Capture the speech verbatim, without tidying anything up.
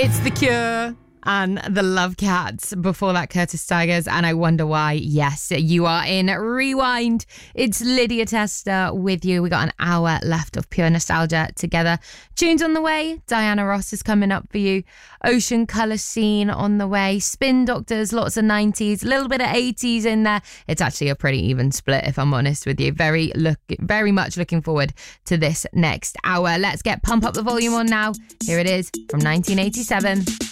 It's The Cure and the Love Cats. Before that, Curtis Tigers and I Wonder Why. Yes, you are in Rewind. It's Lydia Tester with you. We got an hour left of pure nostalgia together. Tunes on the way. Diana Ross is coming up for you. Ocean Colour Scene on the way. Spin Doctors, lots of nineties, a little bit of eighties in there. It's actually a pretty even split, if I'm honest with you. Very look, very much looking forward to this next hour. Let's get Pump Up the Volume on now. Here it is from nineteen eighty-seven.